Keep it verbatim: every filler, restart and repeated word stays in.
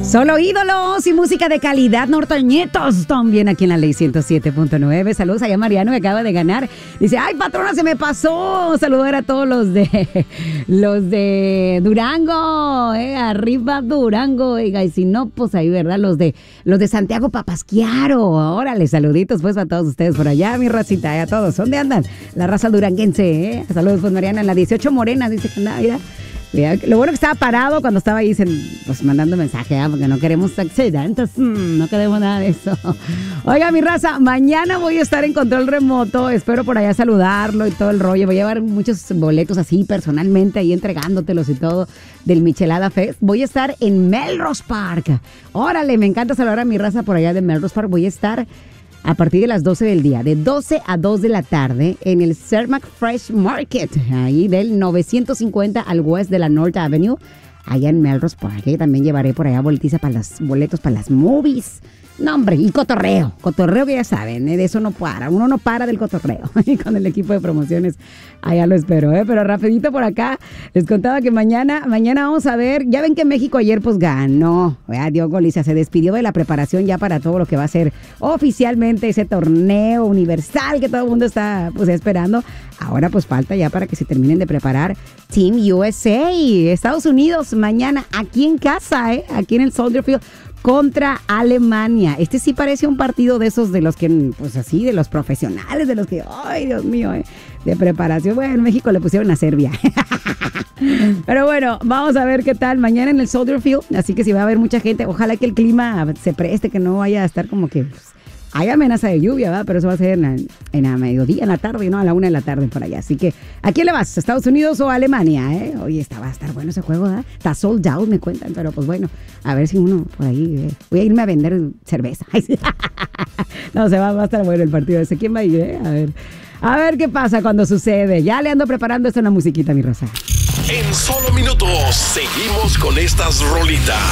Solo ídolos y música de calidad norteñitos también aquí en la Ley ciento siete punto nueve. Saludos allá a Mariano, que acaba de ganar. Dice, ay, patrona, se me pasó saludar a todos los de los de Durango, eh, arriba Durango, oiga, y si no, pues ahí, ¿verdad? Los de los de Santiago Papasquiaro. Órale, saluditos pues a todos ustedes por allá, mi racita, eh, a todos. ¿Dónde andan? La raza duranguense, eh. Saludos pues Mariana en la dieciocho Morena, dice que nada, mira. Lo bueno que estaba parado cuando estaba ahí pues, mandando mensaje, ¿eh? Porque no queremos accidentes, mm, no queremos nada de eso. Oiga, mi raza, mañana voy a estar en control remoto, espero por allá saludarlo y todo el rollo. Voy a llevar muchos boletos así personalmente ahí entregándotelos y todo del Michelada Fest. Voy a estar en Melrose Park. Órale, me encanta saludar a mi raza por allá de Melrose Park. Voy a estar a partir de las doce del día, de doce a dos de la tarde, en el Cermak Fresh Market, ahí del novecientos cincuenta al west de la North Avenue, allá en Melrose Park. También llevaré por allá boletiza para los boletos para las movies. No, hombre, y cotorreo. Cotorreo que ya saben, ¿eh? De eso no para. Uno no para del cotorreo. Y con el equipo de promociones, allá lo espero, ¿eh? Pero rapidito por acá, les contaba que mañana, mañana vamos a ver. Ya ven que México ayer pues ganó. ¿Verdad? Dio goliza, se despidió de la preparación ya para todo lo que va a ser oficialmente ese torneo universal que todo el mundo está pues esperando. Ahora pues falta ya para que se terminen de preparar Team U S A. Estados Unidos mañana aquí en casa, ¿eh? Aquí en el Soldier Field, contra Alemania. Este sí parece un partido de esos de los que, pues así, de los profesionales, de los que, ay, Dios mío, eh, de preparación. Bueno, en México le pusieron a Serbia. Pero bueno, vamos a ver qué tal mañana en el Soldier Field. Así que si va a haber mucha gente, ojalá que el clima se preste, que no vaya a estar como que... Pues, hay amenaza de lluvia, ¿verdad? Pero eso va a ser en la, en la mediodía, en la tarde, ¿no? A la una de la tarde por allá. Así que, ¿a quién le vas? ¿A Estados Unidos o a Alemania, eh? Oye, está, va a estar bueno ese juego, ¿verdad? Está sold out, me cuentan. Pero pues bueno, a ver si uno por ahí... Eh, voy a irme a vender cerveza. No, se va, va a estar bueno el partido ese. ¿Quién va a ir, eh? A ver. A ver qué pasa cuando sucede. Ya le ando preparando esto en la musiquita, mi Rosa. En solo minutos, seguimos con estas rolitas.